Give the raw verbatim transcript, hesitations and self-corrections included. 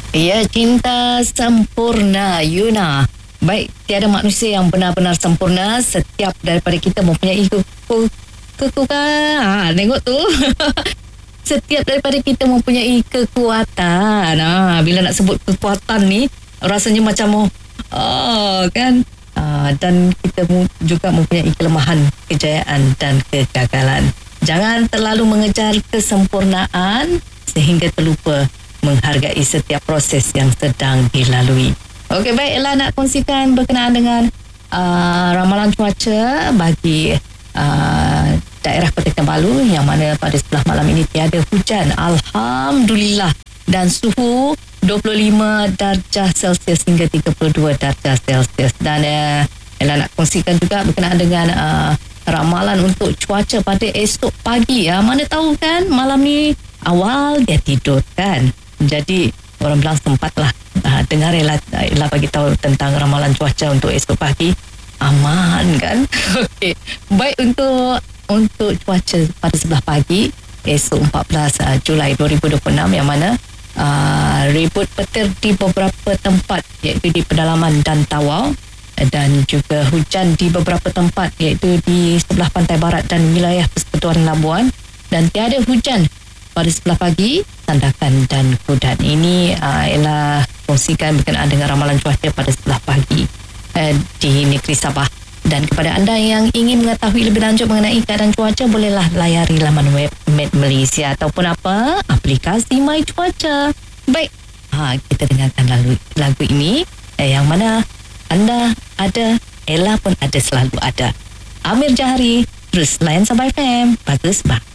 Ya, cinta sempurna, Yuna. Baik, tiada manusia yang benar-benar sempurna. Setiap daripada kita mempunyai keku- kekuatan. Ha, tengok tu. Setiap daripada kita mempunyai kekuatan. Ha, bila nak sebut kekuatan ni, rasanya macam oh, kan? Ha, dan kita mu- juga mempunyai kelemahan, kejayaan dan kegagalan. Jangan terlalu mengejar kesempurnaan sehingga terlupa menghargai setiap proses yang sedang dilalui. Okey, baik, Ella nak kongsikan berkenaan dengan uh, ramalan cuaca bagi uh, daerah Kota Kinabalu yang mana pada sebelah malam ini tiada hujan. Alhamdulillah. Dan suhu dua puluh lima darjah Celsius hingga tiga puluh dua darjah Celsius. Dan uh, Ella nak kongsikan juga berkenaan dengan uh, ramalan untuk cuaca pada esok pagi. Uh, mana tahu kan malam ni awal dia tidur kan. Jadi orang bilang sempatlah uh, dengar Ella, Ella bagi tahu tentang ramalan cuaca untuk esok pagi. Aman kan? Okey. Baik, untuk untuk cuaca pada sebelah pagi esok empat belas uh, Julai dua ribu dua puluh enam yang mana uh, ribut petir di beberapa tempat iaitu di pedalaman dan Tawau dan juga hujan di beberapa tempat iaitu di sebelah pantai barat dan wilayah Persekutuan Labuan, dan tiada hujan pada sebelah pagi Sandakan dan Kudan. Ini uh, Ella kongsikan berkenaan dengan ramalan cuaca pada sebelah pagi uh, di negeri Sabah. Dan kepada anda yang ingin mengetahui lebih lanjut mengenai keadaan cuaca, bolehlah layari laman web Met Malaysia ataupun apa aplikasi My Cuaca. Baik, ha, kita dengarkan lagu, lagu ini eh, yang mana anda ada, Ella pun ada, selalu ada. Amir Jahari, terus layan Sabah F M. Bagus, bah.